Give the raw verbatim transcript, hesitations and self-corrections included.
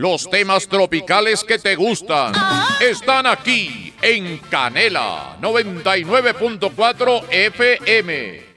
Los temas tropicales que te gustan están aquí en Canela noventa y nueve punto cuatro F M.